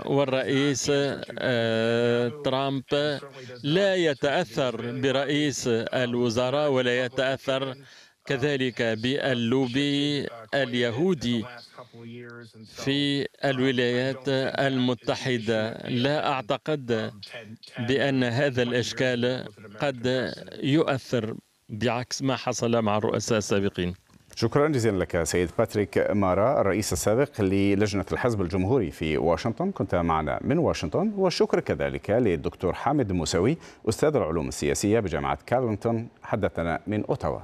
والرئيس ترامب لا يتأثر برئيس الوزراء ولا يتأثر كذلك باللوبي اليهودي في الولايات المتحدة. لا أعتقد بأن هذا الإشكال قد يؤثر بعكس ما حصل مع الرؤساء السابقين. شكرا جزيلا لك سيد باتريك مارا، الرئيس السابق للجنة الحزب الجمهوري في واشنطن، كنت معنا من واشنطن. والشكر كذلك للدكتور حامد موسوي، أستاذ العلوم السياسية بجامعة كارلتون، حدثنا من أوتاوا.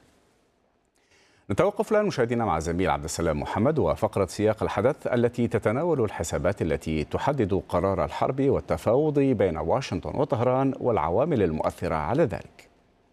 نتوقف الآن مشاهدينا مع الزميل عبد السلام محمد وفقرة سياق الحدث التي تتناول الحسابات التي تحدد قرار الحرب والتفاوض بين واشنطن وطهران والعوامل المؤثرة على ذلك.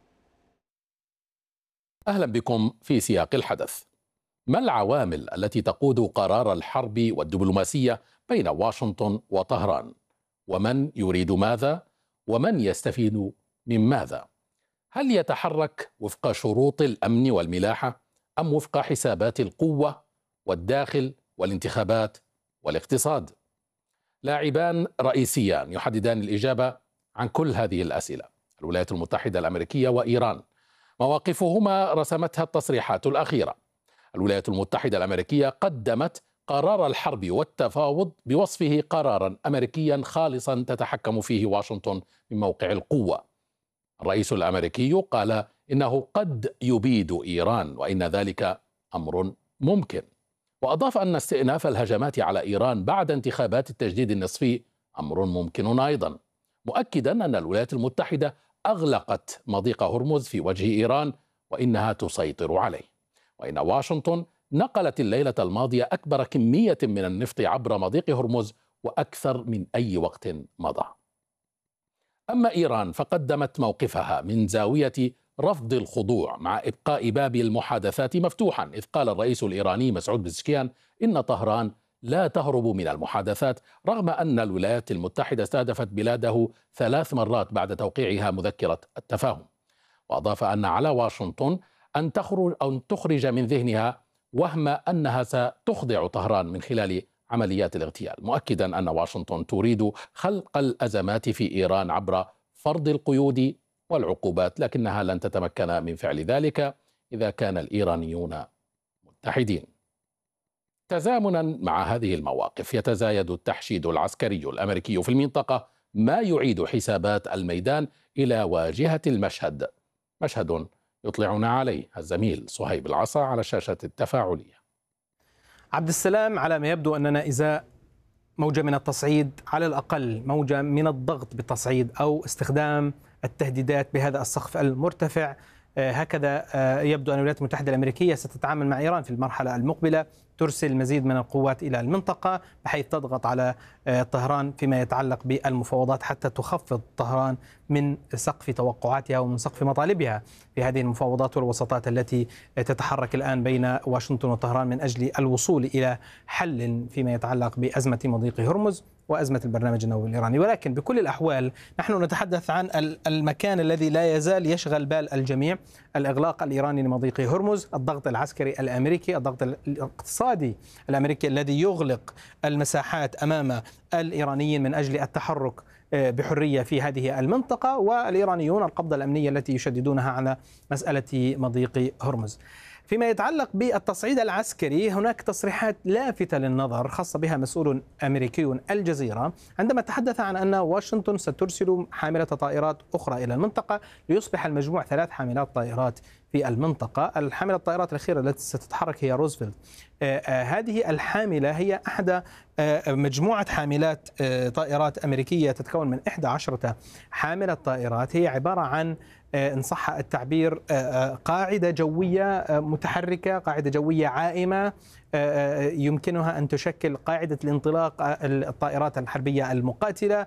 أهلا بكم في سياق الحدث. ما العوامل التي تقود قرار الحرب والدبلوماسية بين واشنطن وطهران؟ ومن يريد ماذا؟ ومن يستفيد من ماذا؟ هل يتحرك وفق شروط الأمن والملاحة أم وفق حسابات القوة والداخل والانتخابات والاقتصاد؟ لاعبان رئيسيان يحددان الإجابة عن كل هذه الأسئلة: الولايات المتحدة الأمريكية وإيران. مواقفهما رسمتها التصريحات الأخيرة. الولايات المتحدة الأمريكية قدمت قرار الحرب والتفاوض بوصفه قرارا أمريكيا خالصا تتحكم فيه واشنطن من موقع القوة. الرئيس الأمريكي قال إنه قد يبيد إيران وإن ذلك أمر ممكن، وأضاف أن استئناف الهجمات على إيران بعد انتخابات التجديد النصفي أمر ممكن أيضا، مؤكدا أن الولايات المتحدة أغلقت مضيق هرمز في وجه إيران وإنها تسيطر عليه، وإن واشنطن نقلت الليلة الماضية أكبر كمية من النفط عبر مضيق هرمز وأكثر من أي وقت مضى. أما إيران فقدمت موقفها من زاوية رفض الخضوع مع إبقاء باب المحادثات مفتوحا، إذ قال الرئيس الإيراني مسعود بزشكيان إن طهران لا تهرب من المحادثات، رغم أن الولايات المتحدة استهدفت بلاده 3 مرات بعد توقيعها مذكرة التفاهم. وأضاف أن على واشنطن أن تخرج من ذهنها وهم أنها ستخضع طهران من خلال عمليات الاغتيال، مؤكدا أن واشنطن تريد خلق الأزمات في إيران عبر فرض القيود والعقوبات، لكنها لن تتمكن من فعل ذلك إذا كان الإيرانيون متحدين. تزامنا مع هذه المواقف يتزايد التحشيد العسكري الأمريكي في المنطقة، ما يعيد حسابات الميدان إلى واجهة المشهد، مشهد يطلعنا عليه الزميل صهيب العصا على الشاشة التفاعلية. عبد السلام، على ما يبدو أننا إذا موجة من التصعيد، على الأقل موجة من الضغط بالتصعيد أو استخدام التهديدات بهذا السقف المرتفع، هكذا يبدو أن الولايات المتحدة الأمريكية ستتعامل مع إيران في المرحلة المقبلة، ترسل المزيد من القوات إلى المنطقة بحيث تضغط على طهران فيما يتعلق بالمفاوضات حتى تخفض طهران من سقف توقعاتها ومن سقف مطالبها في هذه المفاوضات والوساطات التي تتحرك الآن بين واشنطن وطهران من أجل الوصول إلى حل فيما يتعلق بأزمة مضيق هرمز وأزمة البرنامج النووي الإيراني. ولكن بكل الأحوال نحن نتحدث عن المكان الذي لا يزال يشغل بال الجميع: الإغلاق الإيراني لمضيق هرمز، الضغط العسكري الأمريكي، الضغط الاقتصادي الأمريكي الذي يغلق المساحات أمام الإيرانيين من أجل التحرك بحرية في هذه المنطقة، والإيرانيون القبضة الأمنية التي يشددونها على مسألة مضيق هرمز. فيما يتعلق بالتصعيد العسكري، هناك تصريحات لافتة للنظر خاصة بها مسؤول أمريكي الجزيرة عندما تحدث عن أن واشنطن سترسل حاملة طائرات أخرى إلى المنطقة ليصبح المجموع 3 حاملات طائرات في المنطقة. الحاملة الطائرات الأخيرة التي ستتحرك هي روزفلت. هذه الحاملة هي أحد مجموعة حاملات طائرات أمريكية تتكون من 11 حاملة طائرات، هي عبارة عن إن صح التعبير قاعدة جوية متحركة، قاعدة جوية عائمة يمكنها أن تشكل قاعدة الانطلاق الطائرات الحربية المقاتلة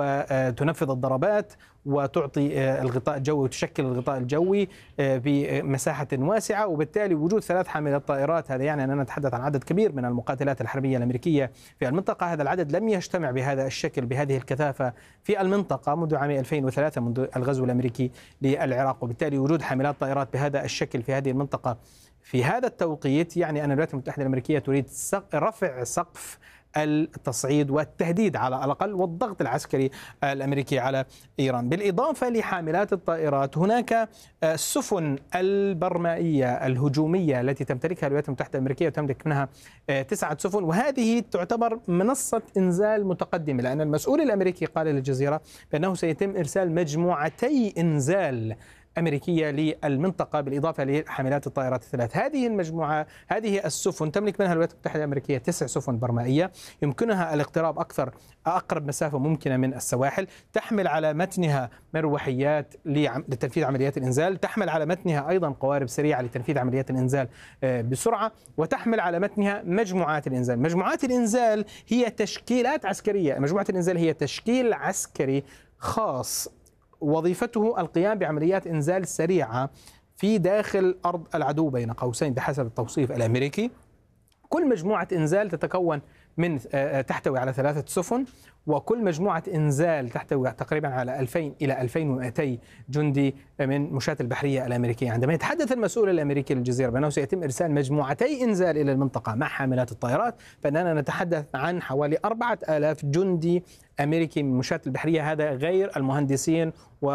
وتنفذ الضربات وتعطي الغطاء الجوي وتشكل الغطاء الجوي بمساحة واسعة. وبالتالي وجود 3 حاملات طائرات هذا يعني أننا نتحدث عن عدد كبير من المقاتلات الحربية الأمريكية في المنطقة. هذا العدد لم يجتمع بهذا الشكل بهذه الكثافة في المنطقة منذ عام 2003 منذ الغزو الأمريكي للعراق، وبالتالي وجود حاملات طائرات بهذا الشكل في هذه المنطقة في هذا التوقيت يعني أن الولايات المتحدة الأمريكية تريد رفع سقف التصعيد والتهديد على الأقل والضغط العسكري الأمريكي على إيران. بالإضافة لحاملات الطائرات، هناك السفن البرمائية الهجومية التي تمتلكها الولايات المتحدة الأمريكية، وتملك منها 9 سفن، وهذه تعتبر منصة إنزال متقدمة، لأن المسؤول الأمريكي قال للجزيرة بأنه سيتم إرسال مجموعتي إنزال أمريكية للمنطقة بالإضافة لحاملات الطائرات الثلاث. هذه السفن تملك منها الولايات المتحدة الأمريكية 9 سفن برمائية يمكنها الاقتراب أقرب مسافة ممكنة من السواحل، تحمل على متنها مروحيات لتنفيذ عمليات الإنزال، تحمل على متنها أيضا قوارب سريعة لتنفيذ عمليات الإنزال بسرعة، وتحمل على متنها مجموعات الإنزال. مجموعات الإنزال هي تشكيلات عسكرية، مجموعة الإنزال هي تشكيل عسكري خاص وظيفته القيام بعمليات إنزال سريعة في داخل أرض العدو بين قوسين بحسب التوصيف الأمريكي. كل مجموعة إنزال تتكون من تحتوي على 3 سفن، وكل مجموعة إنزال تحتوي تقريبا على 2000 إلى 2200 جندي من مشاة البحرية الأمريكية. عندما يتحدث المسؤول الأمريكي للجزيرة بأنه سيتم إرسال مجموعتي إنزال إلى المنطقة مع حاملات الطائرات، فإننا نتحدث عن حوالي 4000 جندي أمريكي من مشاة البحرية، هذا غير المهندسين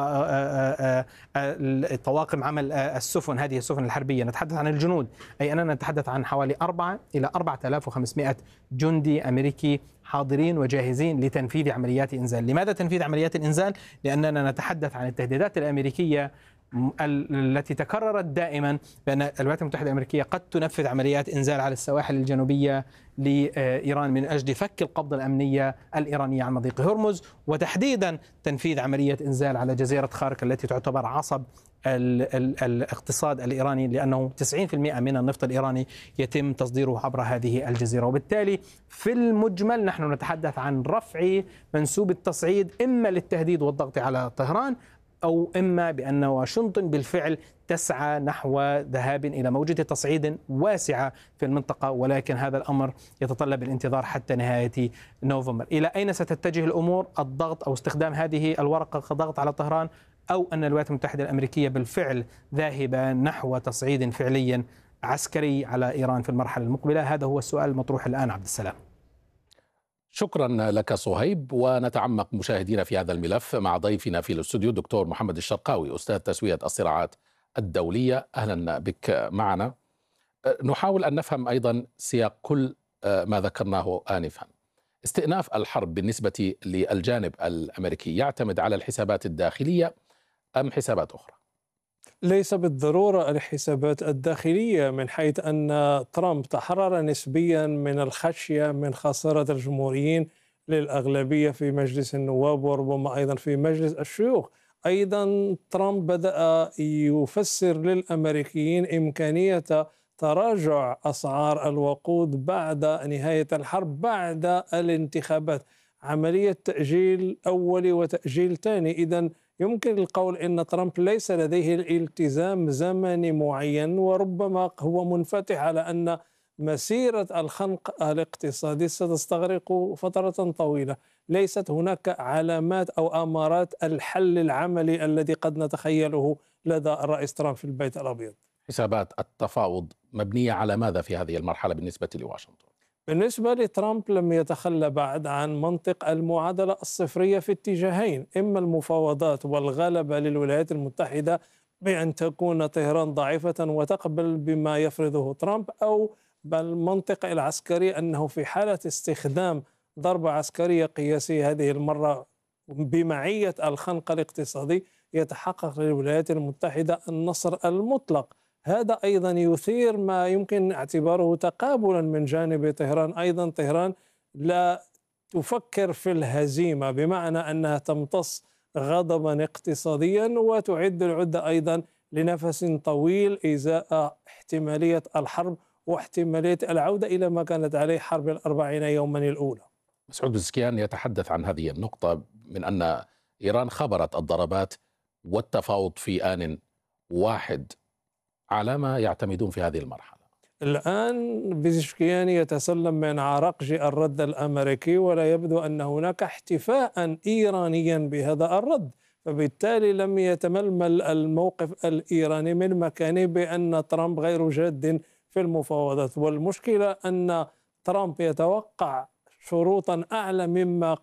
وطواقم عمل السفن، هذه السفن الحربية. نتحدث عن الجنود، أي أننا نتحدث عن حوالي 4 إلى 4500 جندي أمريكي حاضرين وجاهزين لتنفيذ عمليات إنزال. لماذا تنفيذ عمليات الإنزال؟ لأننا نتحدث عن التهديدات الأمريكية التي تكررت دائما بأن الولايات المتحدة الأمريكية قد تنفذ عمليات إنزال على السواحل الجنوبية لإيران من أجل فك القبضة الأمنية الإيرانية عن مضيق هرمز، وتحديدا تنفيذ عملية إنزال على جزيرة خارق التي تعتبر عصب الاقتصاد الإيراني، لأنه 90% من النفط الإيراني يتم تصديره عبر هذه الجزيرة. وبالتالي في المجمل نحن نتحدث عن رفع منسوب التصعيد إما للتهديد والضغط على طهران، أو إما بأن واشنطن بالفعل تسعى نحو ذهاب إلى موجة تصعيد واسعة في المنطقة، ولكن هذا الأمر يتطلب الانتظار حتى نهاية نوفمبر. إلى أين ستتجه الأمور؟ الضغط أو استخدام هذه الورقة كضغط على طهران، أو أن الولايات المتحدة الأمريكية بالفعل ذاهبة نحو تصعيد فعلي عسكري على إيران في المرحلة المقبلة؟ هذا هو السؤال المطروح الآن عبد السلام. شكرا لك صهيب، ونتعمق مشاهدينا في هذا الملف مع ضيفنا في الاستوديو دكتور محمد الشرقاوي، أستاذ تسوية الصراعات الدولية. أهلا بك معنا. نحاول أن نفهم أيضا سياق كل ما ذكرناه آنفا. استئناف الحرب بالنسبة للجانب الأمريكي يعتمد على الحسابات الداخلية أم حسابات أخرى؟ ليس بالضرورة الحسابات الداخلية، من حيث أن ترامب تحرر نسبيا من الخشية من خسارة الجمهوريين للأغلبية في مجلس النواب وربما أيضا في مجلس الشيوخ. أيضا ترامب بدأ يفسر للأمريكيين إمكانية تراجع أسعار الوقود بعد نهاية الحرب بعد الانتخابات، عملية تأجيل أولي وتأجيل ثاني. إذن يمكن القول أن ترامب ليس لديه الالتزام زمني معين، وربما هو منفتح على أن مسيرة الخنق الاقتصادي ستستغرق فترة طويلة. ليست هناك علامات أو أمارات الحل العملي الذي قد نتخيله لدى الرئيس ترامب في البيت الأبيض. حسابات التفاوض مبنية على ماذا في هذه المرحلة بالنسبة لواشنطن؟ بالنسبة لترامب لم يتخلى بعد عن منطق المعادلة الصفرية في اتجاهين، إما المفاوضات والغلبة للولايات المتحدة بأن تكون طهران ضعيفة وتقبل بما يفرضه ترامب، أو بالمنطق العسكري أنه في حالة استخدام ضربة عسكرية قياسية هذه المرة بمعية الخنق الاقتصادي يتحقق للولايات المتحدة النصر المطلق. هذا أيضا يثير ما يمكن اعتباره تقابلا من جانب طهران. أيضا طهران لا تفكر في الهزيمة، بمعنى أنها تمتص غضبا اقتصاديا وتعد العدة أيضا لنفس طويل إزاء احتمالية الحرب واحتمالية العودة إلى ما كانت عليه حرب 40 يوما الأولى. مسعود بزكيان يتحدث عن هذه النقطة من أن إيران خبرت الضربات والتفاوض في آن واحد. على ما يعتمدون في هذه المرحلة؟ الآن بزكيان يتسلم من عرقج الرد الأمريكي، ولا يبدو أن هناك احتفاء إيرانيا بهذا الرد، فبالتالي لم يتململ الموقف الإيراني من مكانه بأن ترامب غير جاد في المفاوضات. والمشكلة أن ترامب يتوقع شروطا أعلى مما